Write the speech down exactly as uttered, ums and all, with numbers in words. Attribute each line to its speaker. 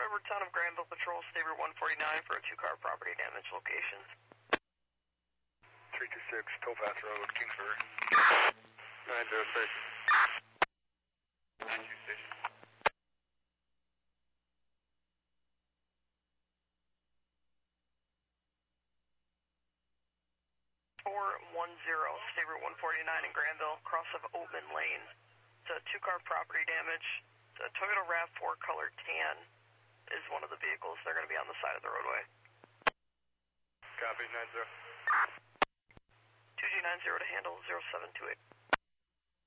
Speaker 1: Edward Town of Granville Patrol, stay Route one forty-nine for a two-car property damage locations.
Speaker 2: three two six, Towpath Road, Kingsbury. nine zero six. nine two station.
Speaker 1: four one zero, stay Route one forty-nine in Granville, cross of Oatman Lane. It's a two-car property damage. It's a Toyota RAV four colored tan is one of the vehicles. They're going to be on the side of the roadway.
Speaker 2: Copy, nine zero.
Speaker 1: two G nine zero to handle, zero seven two eight.